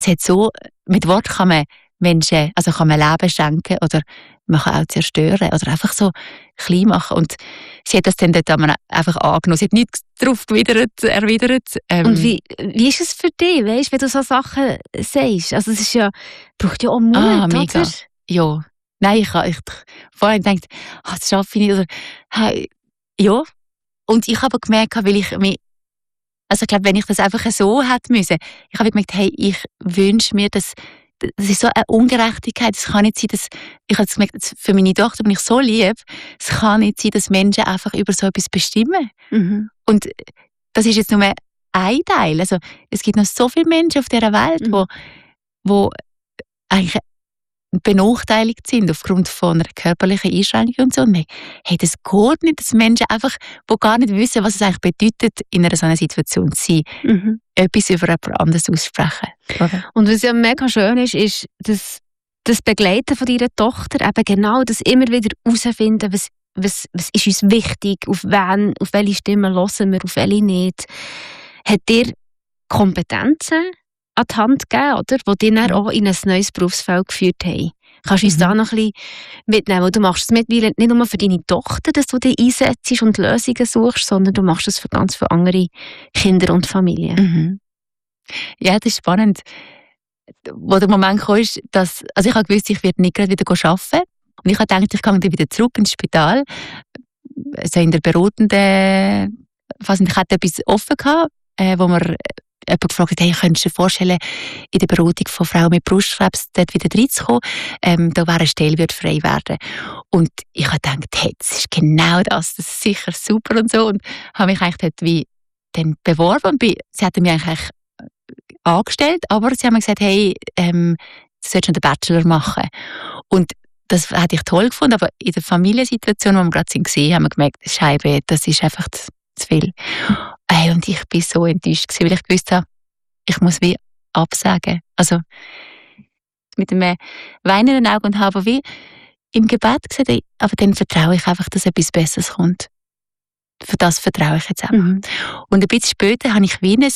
Es hat so, mit Wort kann man Menschen, also kann man Leben schenken oder man kann auch zerstören oder einfach so klein machen. Und sie hat das dann dort einfach angenommen. Sie hat nichts darauf erwidert. Und wie ist es für dich, weißt, wenn du so Sachen sagst? Also es ist ja, braucht ja auch Mut, mega. oder? Ja. Nein, ich vorhin gedacht, das schaffe ich nicht. Oder, hey, ja. Und ich habe gemerkt, weil ich mich, also ich glaube, wenn ich das einfach so hätte müssen, ich habe gemerkt, hey, ich wünsche mir, dass das ist so eine Ungerechtigkeit. Es kann nicht sein, dass, ich habe gemerkt, für meine Tochter bin ich so lieb, es kann nicht sein, dass Menschen einfach über so etwas bestimmen. Mhm. Und das ist jetzt nur ein Teil. Also, es gibt noch so viele Menschen auf dieser Welt, die eigentlich benachteiligt sind aufgrund von einer körperlichen Einschränkung und so. Und hey, das geht nicht, dass Menschen einfach, die gar nicht wissen, was es eigentlich bedeutet, in einer so einer Situation zu sein, etwas über jemand anderes aussprechen. Oder? Und was ja mega schön ist, ist, dass das Begleiten von deiner Tochter eben genau das immer wieder herausfinden, was ist uns wichtig, auf welche Stimmen hören wir, auf welche nicht. Hat dir Kompetenzen an die Hand gegeben, oder? Die dich dann auch in ein neues Berufsfeld geführt haben. Kannst du uns da noch ein bisschen mitnehmen? Weil du machst es mittlerweile nicht nur für deine Tochter, dass du dich einsetzt und Lösungen suchst, sondern du machst es für ganz viele andere Kinder und Familien. Ja, das ist spannend. Wo der Moment kam, ist, dass, also ich habe gewusst, ich werde nicht gerade wieder arbeiten. Und ich habe gedacht, ich gehe dann wieder zurück ins Spital. Also in der beratenden Phase. Ich hatte etwas offen gehabt, wo mir jemand gefragt hat, hey, könntest du dir vorstellen, in der Beratung von Frauen mit Brustkrebs dort wieder reinzukommen? Da wäre eine Stelle, wird frei werden. Und ich habe gedacht, hey, das ist genau das ist sicher super und so. Und habe mich eigentlich dort wie dann beworben. Und sie hatten mich eigentlich angestellt, aber sie haben mir gesagt, hey, du sollst noch den Bachelor machen. Und das hätte ich toll gefunden, aber in der Familiensituation, wo wir gerade gesehen haben wir gemerkt, Scheibe, das ist einfach zu viel. Und ich war so enttäuscht, weil ich gewusst habe, ich muss wie absagen. Also mit einem weinenden Auge und habe wie im Gebet gesagt, hey, aber dann vertraue ich einfach, dass etwas Besseres kommt. Für das vertraue ich jetzt einfach. Und ein bisschen später habe ich wie ein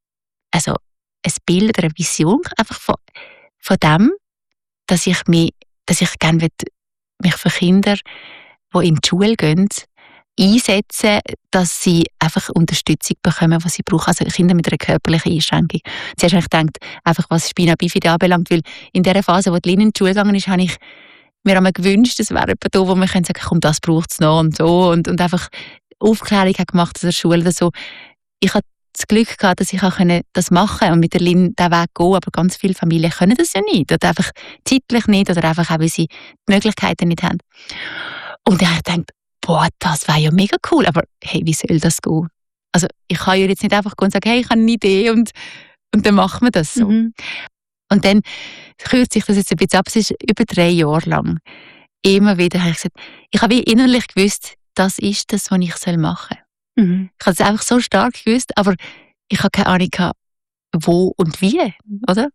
Bild oder eine Vision einfach von dem, dass ich gerne mich für Kinder, die in die Schule gehen, einsetzen, dass sie einfach Unterstützung bekommen, was sie brauchen. Also Kinder mit einer körperlichen Einschränkung. Zuerst habe ich gedacht, einfach was Spina Bifida anbelangt, weil in der Phase, wo die Lina in die Schule gegangen ist, habe ich mir einmal gewünscht, es wäre jemand da, wo man sagen kann, komm, das braucht es noch und so. Und einfach Aufklärung hat gemacht in der Schule oder so. Ich hatte das Glück gehabt, dass ich auch das machen konnte und mit der Lin diesen Weg gehen, aber ganz viele Familien können das ja nicht. Oder einfach zeitlich nicht oder einfach auch, weil sie die Möglichkeiten nicht haben. Und dann habe ich gedacht, boah, das wäre ja mega cool, aber hey, wie soll das gehen? Also ich kann ja jetzt nicht einfach gehen und sagen, hey, ich habe eine Idee und dann machen wir das so. Und dann kürzt sich das jetzt ein bisschen ab, es ist über 3 Jahre lang. Immer wieder habe ich gesagt, ich habe wie innerlich gewusst, das ist das, was ich machen soll. Ich habe es einfach so stark gewusst, aber ich habe keine Ahnung gehabt, wo und wie, oder?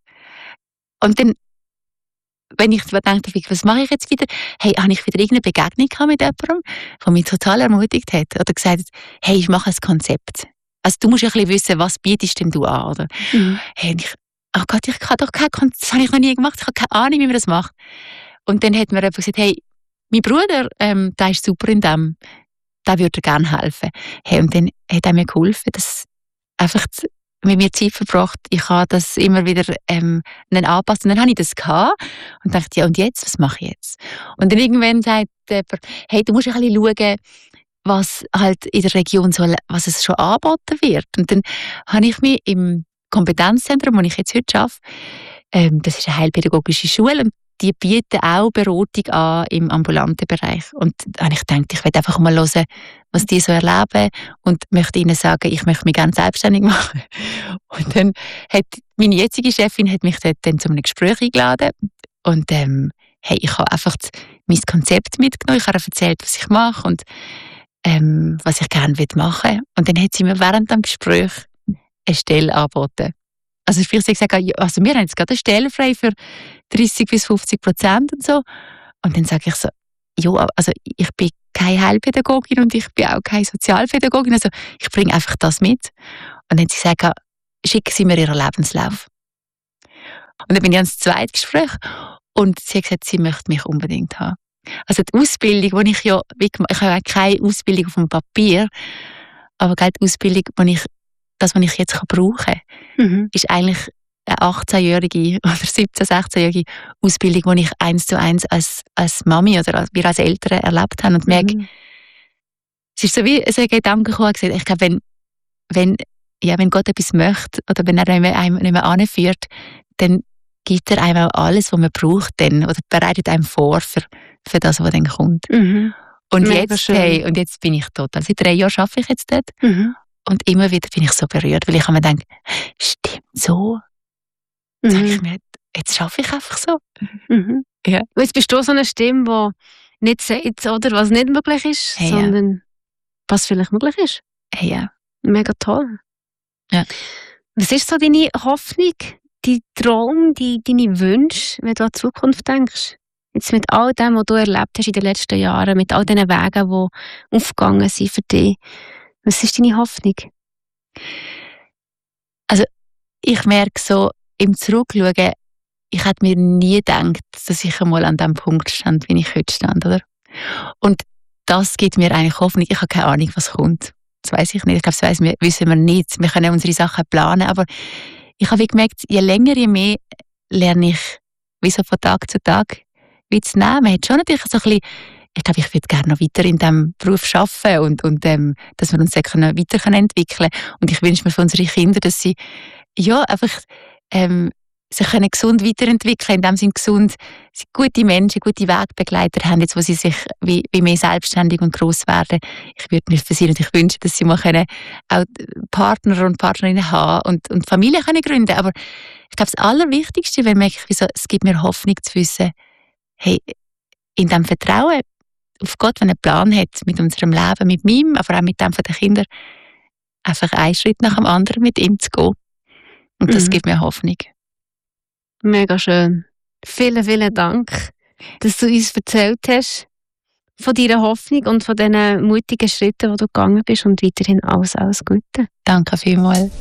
Und dann, wenn ich denke, was mache ich jetzt wieder? Hey, habe ich wieder irgendeine Begegnung gehabt mit jemandem, der mich total ermutigt hat oder gesagt hat, hey, ich mache ein Konzept. Also du musst ja ein bisschen wissen, was bietest denn du an, oder? Hey, oh Gott, ich kann doch kein Konzept, das habe ich noch nie gemacht, ich habe keine Ahnung, wie man das macht. Und dann hat mir jemand gesagt, hey, mein Bruder, der ist super in dem, der würde dir gerne helfen. Hey, und dann hat er mir geholfen, das einfach mit mir Zeit verbracht. Ich habe das immer wieder anpassen. Und dann habe ich das gehabt und dachte, ja, und jetzt? Was mache ich jetzt? Und dann irgendwann sagt jemand, hey, du musst ein bisschen schauen, was halt in der Region so, was es schon angeboten wird. Und dann habe ich mich im Kompetenzzentrum, wo ich jetzt heute arbeite, das ist eine heilpädagogische Schule, und die bieten auch Beratung an im ambulanten Bereich. Und da habe ich gedacht, ich will einfach mal hören, was die so erleben und möchte ihnen sagen, ich möchte mich gerne selbstständig machen. Und dann hat meine jetzige Chefin hat mich dort dann zu einem Gespräch eingeladen. Und hey, ich habe einfach mein Konzept mitgenommen. Ich habe ihr erzählt, was ich mache und was ich gerne machen will. Und dann hat sie mir während dem Gespräch eine Stelle angeboten. Also sprich, sie gesagt, also wir haben jetzt gerade eine Stelle frei für 30-50% und so. Und dann sage ich so, ja, also ich bin keine Heilpädagogin und ich bin auch keine Sozialpädagogin, also ich bringe einfach das mit. Und dann hat sie gesagt, schicken Sie mir Ihren Lebenslauf. Und dann bin ich ans zweite Gespräch und sie hat gesagt, sie möchte mich unbedingt haben. Also die Ausbildung, die ich ja habe keine Ausbildung auf dem Papier, aber die Ausbildung, was ich jetzt brauchen kann, ist eigentlich eine 18-jährige oder 17-, 16-jährige Ausbildung, die ich 1:1 als Mami oder wir als Eltern erlebt haben und merke, es ist so wie ein Gedanke gekommen, ich glaube, wenn Gott etwas möchte oder wenn er einem nicht mehr anführt, dann gibt er einem auch alles, was man braucht dann, oder bereitet einem vor für das, was dann kommt. Und jetzt bin ich total. Seit 3 Jahren arbeite ich jetzt dort. Und immer wieder bin ich so berührt, weil ich mir denke, stimmt so. Sag ich mir, jetzt arbeite ich einfach so. Ja. Jetzt bist du so eine Stimme, die nicht sagt, oder, was nicht möglich ist, sondern was vielleicht möglich ist. Ja. Mega toll. Ja. Was ist so deine Hoffnung, dein Traum, deine Wünsche, wenn du an die Zukunft denkst? Jetzt mit all dem, was du erlebt hast in den letzten Jahren, mit all diesen Wegen, die aufgegangen sind für dich. Was ist deine Hoffnung? Also, ich merke so, im Zurückschauen, ich hätte mir nie gedacht, dass ich einmal an dem Punkt stand, wie ich heute stand, oder? Und das gibt mir eigentlich Hoffnung. Ich habe keine Ahnung, was kommt. Das weiss ich nicht. Ich glaube, das wissen wir nicht. Wir können unsere Sachen planen, aber ich habe gemerkt, je länger, je mehr lerne ich, wie so von Tag zu Tag, wie zu nehmen. Man hat schon natürlich so ein bisschen, ich glaube, ich würde gerne noch weiter in diesem Beruf arbeiten und dass wir uns weiter entwickeln können. Und ich wünsche mir für unsere Kinder, dass sie einfach sich gesund weiterentwickeln, indem sie gute Menschen, gute Wegbegleiter haben, jetzt, wo sie sich wie mehr selbstständig und gross werden. Ich würde mir für sie natürlich wünschen, dass sie mal auch Partner und Partnerinnen haben und Familie können gründen. Aber ich glaube, das Allerwichtigste, wenn merke ich, es gibt mir Hoffnung zu wissen, hey, in dem Vertrauen auf Gott, wenn er einen Plan hat mit unserem Leben, mit meinem, aber auch mit dem von den Kindern, einfach einen Schritt nach dem anderen mit ihm zu gehen. Und das gibt mir Hoffnung. Mega schön. Vielen, vielen Dank, dass du uns erzählt hast von deiner Hoffnung und von diesen mutigen Schritten, die du gegangen bist, und weiterhin alles Gute. Danke vielmals.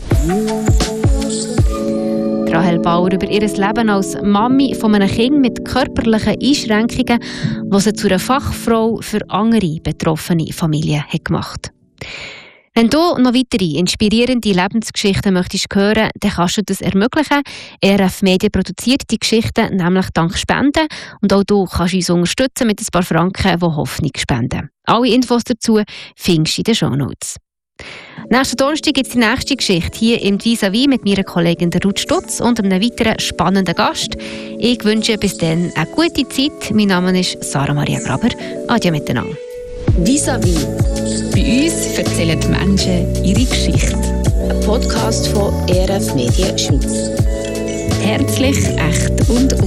Rahel Bauer über ihr Leben als Mami von einem Kind mit körperlichen Einschränkungen, was sie zu einer Fachfrau für andere betroffene Familien hat gemacht. Wenn du noch weitere inspirierende Lebensgeschichten möchtest hören, dann kannst du das ermöglichen. RF Media produziert die Geschichten nämlich dank Spenden, und auch du kannst uns unterstützen mit ein paar Franken, die Hoffnung spenden. Alle Infos dazu findest du in den Shownotes. Nächsten Donnerstag gibt es die nächste Geschichte hier im Vis-à-vis mit meiner Kollegin Ruth Stutz und einem weiteren spannenden Gast. Ich wünsche bis dann eine gute Zeit. Mein Name ist Sarah Maria Graber. Adieu miteinander. Vis-à-vis. Bei uns erzählen die Menschen ihre Geschichte. Ein Podcast von RF Media Schweiz. Herzlich, echt und